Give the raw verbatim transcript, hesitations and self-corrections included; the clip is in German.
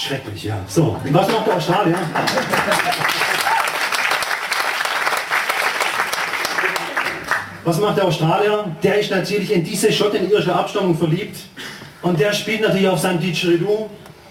Schrecklich, ja. So, und was macht der Australier? Was macht der Australier? Der ist natürlich in diese schottisch-irische Abstammung verliebt und der spielt natürlich auf seinem Didgeridoo